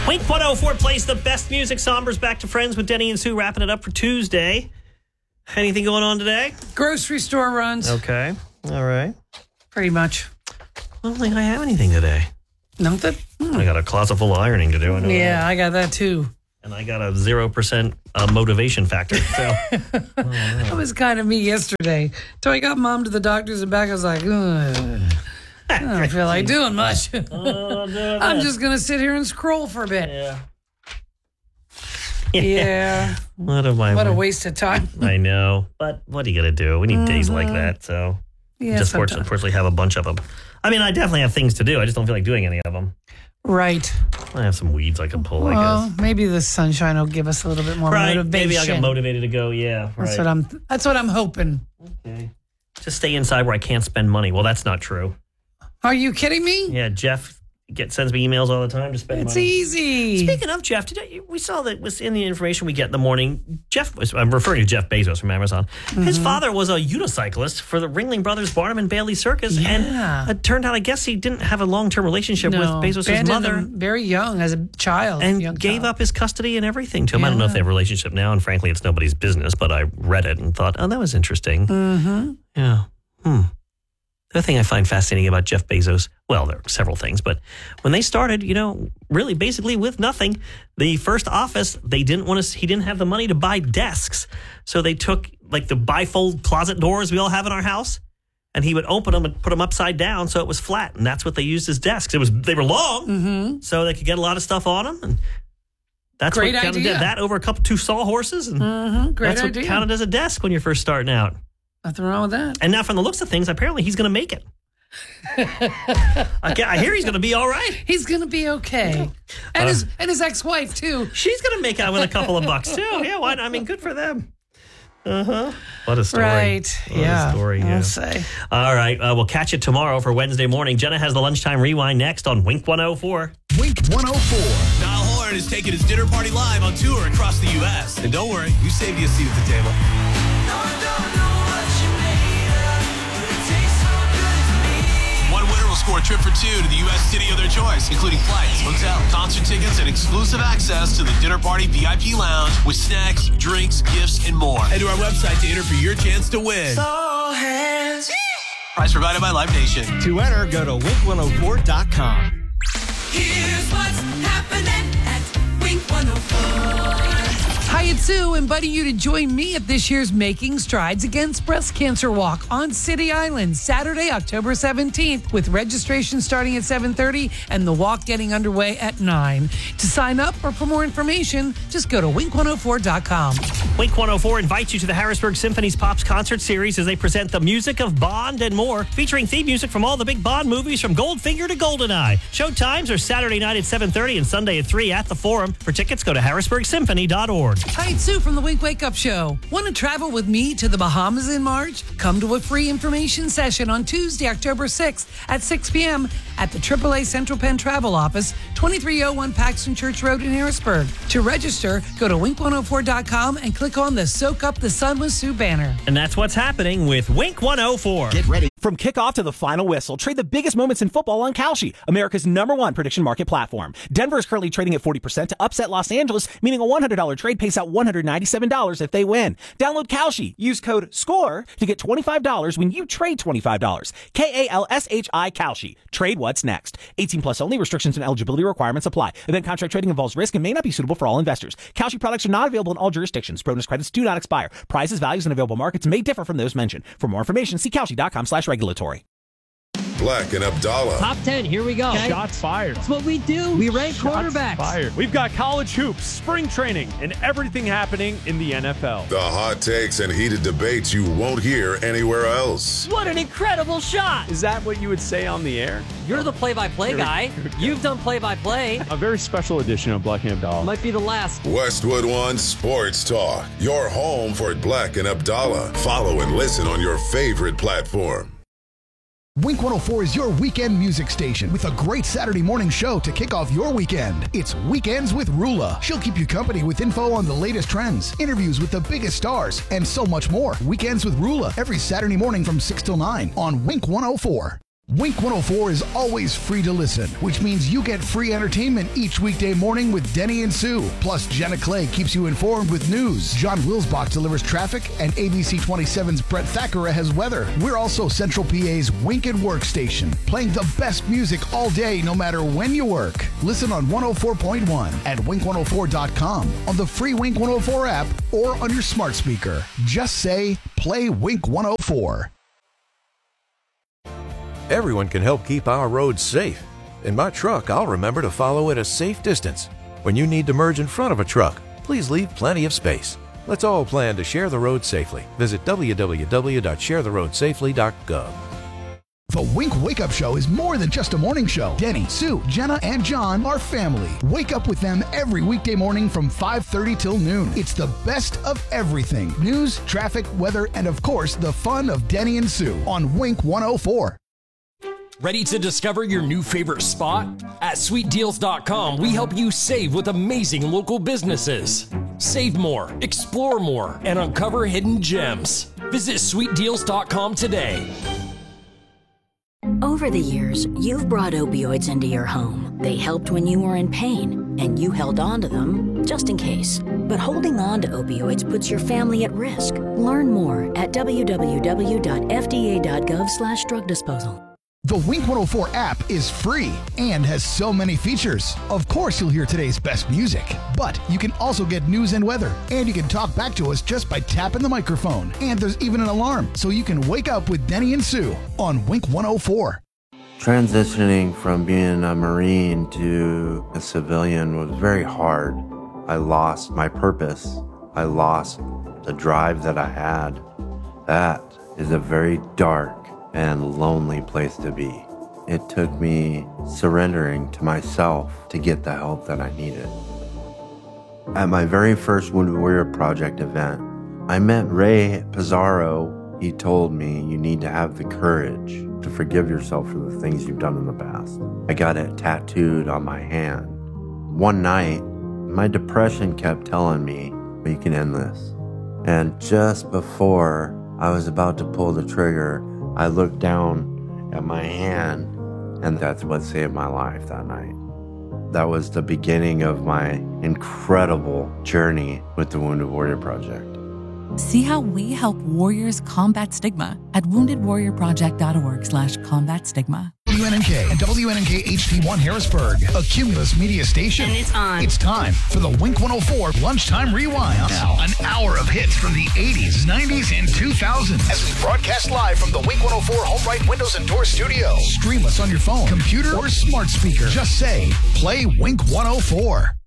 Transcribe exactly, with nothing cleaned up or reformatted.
Wink one oh four plays the best music. Somber's back to Friends with Denny and Sue, wrapping it up for Tuesday. Anything going on today? Grocery store runs. Okay. All right. Pretty much. I don't think I have anything today. Nothing? Hmm. I got a closet full of ironing to do. I know yeah, that. I got that too. And I got a zero percent uh, motivation factor. So. That was kind of me yesterday. So I got mom to the doctors and back. I was like, ugh. I don't feel like doing much. Oh, no, I'm no. just going to sit here and scroll for a bit. Yeah. Yeah. What am I? What a waste of time. I know. But what are you going to do? We need mm-hmm. days like that. So yeah, just fortunately, unfortunately have a bunch of them. I mean, I definitely have things to do. I just don't feel like doing any of them. Right. I have some weeds I can pull, well, I guess. Maybe the sunshine will give us a little bit more right. motivation. Maybe I'll get motivated to go, yeah. That's right. what I'm That's what I'm hoping. Okay. Just stay inside where I can't spend money. Well, that's not true. Are you kidding me? Yeah, Jeff get, sends me emails all the time to spend it's money. It's easy. Speaking of Jeff, did I, we saw that was in the information we get in the morning. Jeff was, I'm referring to Jeff Bezos from Amazon. Mm-hmm. His father was a unicyclist for the Ringling Brothers Barnum and Bailey Circus. Yeah. And it turned out, I guess he didn't have a long-term relationship no, with Bezos' mother. Very young, as a child. And young gave child. up his custody and everything to him. Yeah. I don't know if they have a relationship now, and frankly, it's nobody's business, but I read it and thought, oh, that was interesting. Mm-hmm. Yeah. Hmm. The other thing I find fascinating about Jeff Bezos, well, there are several things, but when they started, you know, really basically with nothing, the first office, they didn't want to, he didn't have the money to buy desks. So they took like the bifold closet doors we all have in our house, and he would open them and put them upside down so it was flat. And that's what they used as desks. It was, they were long, mm-hmm. so they could get a lot of stuff on them. And that's Great what counted idea. that over a couple, two sawhorses. And mm-hmm. Great that's what idea. counted as a desk when you're first starting out. Nothing wrong with that. And now from the looks of things, apparently he's going to make it. I, I hear he's going to be all right. He's going to be okay. And, uh, his, and his ex-wife, too. She's going to make out with a couple of bucks, too. Yeah, why not? I mean, good for them. Uh-huh. What a story. Right. What yeah. a story, yeah. I'll say. All right. Uh, we'll catch you tomorrow for Wednesday morning. Jenna has the Lunchtime Rewind next on Wink one oh four. Wink one oh four. Niall Horan is taking his dinner party live on tour across the U S And don't worry, you saved you a seat at the table. Score a trip for two to the U S city of their choice, including flights, hotel, concert tickets, and exclusive access to the dinner party V I P lounge with snacks, drinks, gifts, and more. Head to our website to enter for your chance to win. So hands. Prize provided by Live Nation. To enter, go to wink one oh four dot com. Here's what's happening at Wink one oh four. Hi, it's Sue, inviting you to join me at this year's Making Strides Against Breast Cancer Walk on City Island, Saturday, October seventeenth, with registration starting at seven thirty and the walk getting underway at nine. To sign up or for more information, just go to wink one oh four dot com. Wink one oh four invites you to the Harrisburg Symphony's Pops concert series as they present the music of Bond and more, featuring theme music from all the big Bond movies from Goldfinger to GoldenEye. Show times are Saturday night at seven thirty and Sunday at three at the Forum. For tickets, go to harrisburg symphony dot org. Hi, it's Sue from the Wink Wake Up Show. Want to travel with me to the Bahamas in March? Come to a free information session on Tuesday, October sixth at six p.m. at the triple A Central Penn Travel Office, twenty-three oh one Paxton Church Road in Harrisburg. To register, go to wink one oh four dot com and click on the Soak Up the Sun with Sue banner. And that's what's happening with Wink one oh four. Get ready. From kickoff to the final whistle, trade the biggest moments in football on Kalshi, America's number one prediction market platform. Denver is currently trading at forty percent to upset Los Angeles, meaning a one hundred dollars trade pays out one hundred ninety-seven dollars if they win. Download Kalshi. Use code SCORE to get twenty-five dollars when you trade twenty-five dollars. K A L S H I Kalshi. Trade what's next. eighteen plus only. Restrictions and eligibility requirements apply. Event contract trading involves risk and may not be suitable for all investors. Kalshi products are not available in all jurisdictions. Bonus credits do not expire. Prices, values, and available markets may differ from those mentioned. For more information, see kalshi dot com slash regulatory. Black and Abdallah. Top ten, here we go. Okay. Shots fired. That's what we do. We rank Shots quarterbacks. Fired. We've got college hoops, spring training, and everything happening in the N F L. The hot takes and heated debates you won't hear anywhere else. What an incredible shot. Is that what you would say on the air? You're the play-by-play Here guy. You've done play-by-play. A very special edition of Black and Abdallah. Might be the last. Westwood One Sports Talk. Your home for Black and Abdallah. Follow and listen on your favorite platform. Wink one oh four is your weekend music station with a great Saturday morning show to kick off your weekend. It's Weekends with Rula. She'll keep you company with info on the latest trends, interviews with the biggest stars, and so much more. Weekends with Rula every Saturday morning from six till nine on Wink one oh four. Wink one oh four is always free to listen, which means you get free entertainment each weekday morning with Denny and Sue. Plus, Jenna Clay keeps you informed with news. John Wilsbach delivers traffic, and A B C twenty-seven's Brett Thackeray has weather. We're also Central P A's Wink and Work station, playing the best music all day, no matter when you work. Listen on one oh four point one at wink one oh four dot com, on the free Wink one oh four app, or on your smart speaker. Just say, play Wink one oh four. Everyone can help keep our roads safe. In my truck, I'll remember to follow at a safe distance. When you need to merge in front of a truck, please leave plenty of space. Let's all plan to share the road safely. Visit w w w dot share the road safely dot gov. The Wink Wake Up Show is more than just a morning show. Denny, Sue, Jenna, and John are family. Wake up with them every weekday morning from five thirty till noon. It's the best of everything. News, traffic, weather, and of course, the fun of Denny and Sue on Wink one oh four. Ready to discover your new favorite spot? At sweet deals dot com, we help you save with amazing local businesses. Save more, explore more, and uncover hidden gems. Visit sweet deals dot com today. Over the years, you've brought opioids into your home. They helped when you were in pain, and you held on to them just in case. But holding on to opioids puts your family at risk. Learn more at w w w dot f d a dot gov slash drug disposal. The Wink one oh four app is free and has so many features. Of course, you'll hear today's best music, but you can also get news and weather, and you can talk back to us just by tapping the microphone. And there's even an alarm, so you can wake up with Denny and Sue on Wink one oh four. Transitioning from being a Marine to a civilian was very hard. I lost my purpose. I lost the drive that I had. That is a very dark and lonely place to be. It took me surrendering to myself to get the help that I needed. At my very first Wounded Warrior Project event, I met Ray Pizarro. He told me, you need to have the courage to forgive yourself for the things you've done in the past. I got it tattooed on my hand. One night, my depression kept telling me, we can end this. And just before I was about to pull the trigger, I looked down at my hand, and that's what saved my life that night. That was the beginning of my incredible journey with the Wounded Warrior Project. See how we help warriors combat stigma at wounded warrior project dot org slash combat stigma. W N N K and W N N K H D one Harrisburg, a Cumulus media station. And it's on. It's time for the Wink one oh four Lunchtime Rewind. Now, an hour of hits from the eighties, nineties, and two thousands as we broadcast live from the Wink one oh four Home Right Windows and Doors studio. Stream us on your phone, computer, or smart speaker. Just say, play Wink one oh four.